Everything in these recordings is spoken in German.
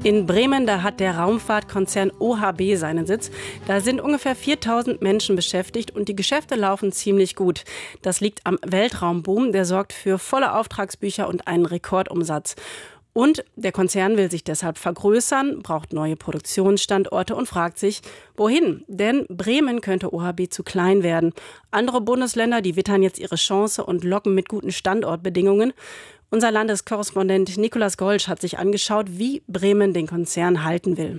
In Bremen, da hat der Raumfahrtkonzern OHB seinen Sitz. Da sind ungefähr 4000 Menschen beschäftigt und die Geschäfte laufen ziemlich gut. Das liegt am Weltraumboom, der sorgt für volle Auftragsbücher und einen Rekordumsatz. Und der Konzern will sich deshalb vergrößern, braucht neue Produktionsstandorte und fragt sich, wohin? Denn Bremen könnte OHB zu klein werden. Andere Bundesländer, die wittern jetzt ihre Chance und locken mit guten Standortbedingungen. Unser Landeskorrespondent Nikolaus Golsch hat sich angeschaut, wie Bremen den Konzern halten will.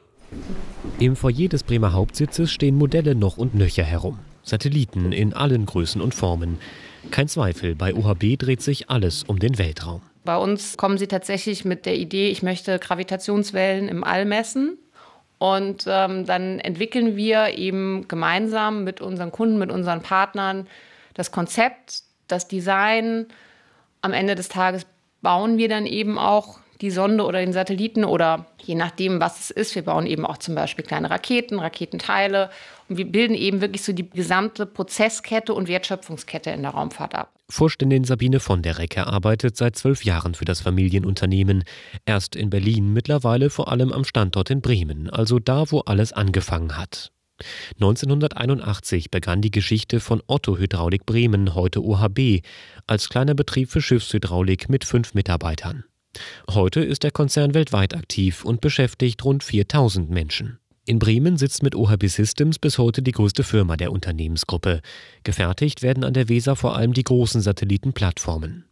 Im Foyer des Bremer Hauptsitzes stehen Modelle noch und nöcher herum. Satelliten in allen Größen und Formen. Kein Zweifel, bei OHB dreht sich alles um den Weltraum. Bei uns kommen sie tatsächlich mit der Idee, ich möchte Gravitationswellen im All messen. Und dann entwickeln wir eben gemeinsam mit unseren Kunden, mit unseren Partnern das Konzept, das Design. Am Ende des Tages bauen wir dann eben auch die Sonde oder den Satelliten oder je nachdem, was es ist. Wir bauen eben auch zum Beispiel kleine Raketen, Raketenteile und wir bilden eben wirklich so die gesamte Prozesskette und Wertschöpfungskette in der Raumfahrt ab. Vorständin Sabine von der Recke arbeitet seit 12 Jahren für das Familienunternehmen. Erst in Berlin, mittlerweile vor allem am Standort in Bremen, also da, wo alles angefangen hat. 1981 begann die Geschichte von Otto Hydraulik Bremen, heute OHB, als kleiner Betrieb für Schiffshydraulik mit 5 Mitarbeitern. Heute ist der Konzern weltweit aktiv und beschäftigt rund 4000 Menschen. In Bremen sitzt mit OHB Systems bis heute die größte Firma der Unternehmensgruppe. Gefertigt werden an der Weser vor allem die großen Satellitenplattformen.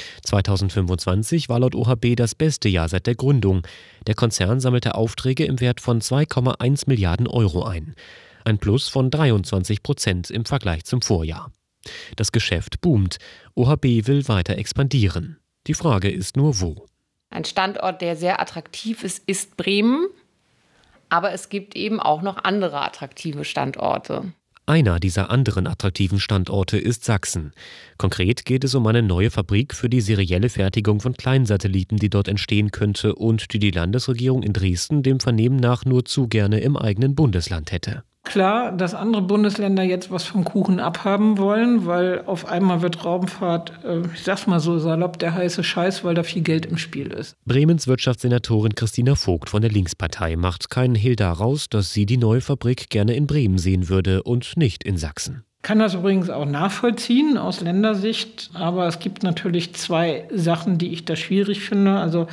2025 war laut OHB das beste Jahr seit der Gründung. Der Konzern sammelte Aufträge im Wert von 2,1 Milliarden Euro ein. Ein Plus von 23% im Vergleich zum Vorjahr. Das Geschäft boomt. OHB will weiter expandieren. Die Frage ist nur, wo. Ein Standort, der sehr attraktiv ist, ist Bremen. Aber es gibt eben auch noch andere attraktive Standorte. Einer dieser anderen attraktiven Standorte ist Sachsen. Konkret geht es um eine neue Fabrik für die serielle Fertigung von Kleinsatelliten, die dort entstehen könnte und die die Landesregierung in Dresden dem Vernehmen nach nur zu gerne im eigenen Bundesland hätte. Klar, dass andere Bundesländer jetzt was vom Kuchen abhaben wollen, weil auf einmal wird Raumfahrt, ich sag's mal so salopp, der heiße Scheiß, weil da viel Geld im Spiel ist. Bremens Wirtschaftssenatorin Christina Vogt von der Linkspartei macht keinen Hehl daraus, dass sie die neue Fabrik gerne in Bremen sehen würde und nicht in Sachsen. Kann das übrigens auch nachvollziehen aus Ländersicht, aber es gibt natürlich 2 Sachen, die ich da schwierig finde. Also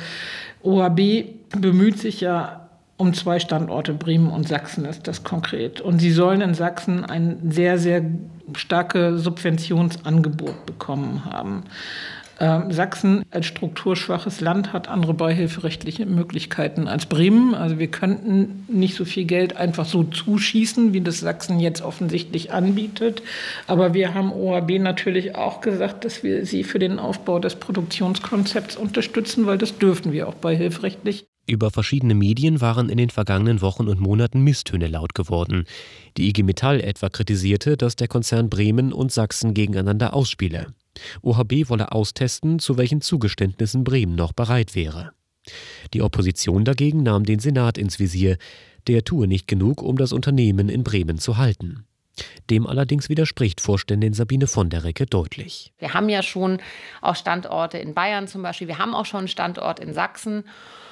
OHB bemüht sich ja um 2 Standorte, Bremen und Sachsen ist das konkret. Und sie sollen in Sachsen ein sehr, sehr starkes Subventionsangebot bekommen haben. Sachsen als strukturschwaches Land hat andere beihilferechtliche Möglichkeiten als Bremen. Also wir könnten nicht so viel Geld einfach so zuschießen, wie das Sachsen jetzt offensichtlich anbietet. Aber wir haben OHB natürlich auch gesagt, dass wir sie für den Aufbau des Produktionskonzepts unterstützen, weil das dürfen wir auch beihilferechtlich. Über verschiedene Medien waren in den vergangenen Wochen und Monaten Misstöne laut geworden. Die IG Metall etwa kritisierte, dass der Konzern Bremen und Sachsen gegeneinander ausspiele. OHB wolle austesten, zu welchen Zugeständnissen Bremen noch bereit wäre. Die Opposition dagegen nahm den Senat ins Visier. Der tue nicht genug, um das Unternehmen in Bremen zu halten. Dem allerdings widerspricht Vorständin Sabine von der Recke deutlich. Wir haben ja schon auch Standorte in Bayern zum Beispiel. Wir haben auch schon einen Standort in Sachsen.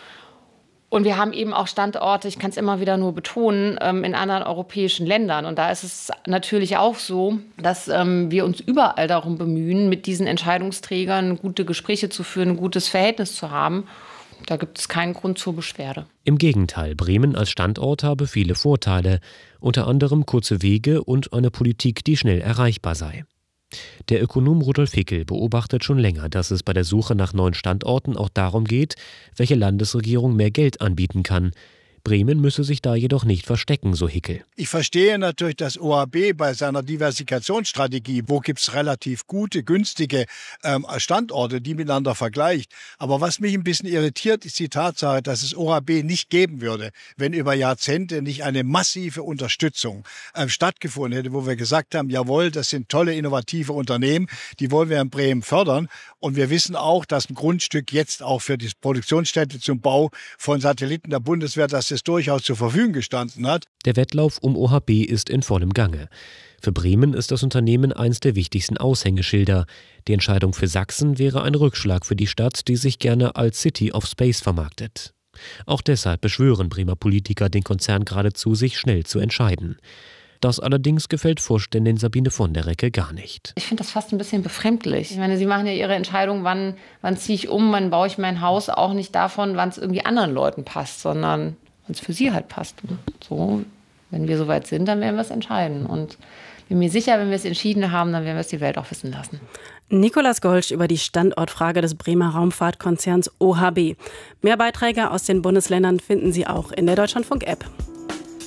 Und wir haben eben auch Standorte, ich kann es immer wieder nur betonen, in anderen europäischen Ländern. Und da ist es natürlich auch so, dass wir uns überall darum bemühen, mit diesen Entscheidungsträgern gute Gespräche zu führen, ein gutes Verhältnis zu haben. Da gibt es keinen Grund zur Beschwerde. Im Gegenteil, Bremen als Standort habe viele Vorteile, unter anderem kurze Wege und eine Politik, die schnell erreichbar sei. Der Ökonom Rudolf Hickel beobachtet schon länger, dass es bei der Suche nach neuen Standorten auch darum geht, welche Landesregierung mehr Geld anbieten kann. Bremen müsse sich da jedoch nicht verstecken, so Hickel. Ich verstehe natürlich, dass OHB bei seiner Diversifikationsstrategie, wo gibt es relativ gute, günstige Standorte, die miteinander vergleicht. Aber was mich ein bisschen irritiert, ist die Tatsache, dass es OHB nicht geben würde, wenn über Jahrzehnte nicht eine massive Unterstützung stattgefunden hätte, wo wir gesagt haben, jawohl, das sind tolle, innovative Unternehmen, die wollen wir in Bremen fördern. Und wir wissen auch, dass ein Grundstück jetzt auch für die Produktionsstätte zum Bau von Satelliten der Bundeswehr, dass es durchaus zur Verfügung gestanden hat. Der Wettlauf um OHB ist in vollem Gange. Für Bremen ist das Unternehmen eines der wichtigsten Aushängeschilder. Die Entscheidung für Sachsen wäre ein Rückschlag für die Stadt, die sich gerne als City of Space vermarktet. Auch deshalb beschwören Bremer Politiker den Konzern geradezu, sich schnell zu entscheiden. Das allerdings gefällt Vorständin Sabine von der Recke gar nicht. Ich finde das fast ein bisschen befremdlich. Ich meine, Sie machen ja Ihre Entscheidung, wann ziehe ich um, wann baue ich mein Haus, auch nicht davon, wann es irgendwie anderen Leuten passt, sondern wann es für Sie halt passt. Und so, wenn wir soweit sind, dann werden wir es entscheiden. Und bin mir sicher, wenn wir es entschieden haben, dann werden wir es die Welt auch wissen lassen. Nicolas Golsch über die Standortfrage des Bremer Raumfahrtkonzerns OHB. Mehr Beiträge aus den Bundesländern finden Sie auch in der Deutschlandfunk-App.